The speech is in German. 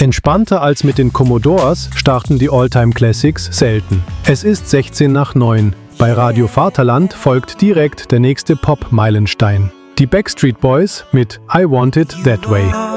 Entspannter als mit den Commodores starten die Alltime Classics selten. Es ist 16 nach 9. Bei Radio Vaterland folgt direkt der nächste Pop-Meilenstein. Die Backstreet Boys mit I Want It That Way.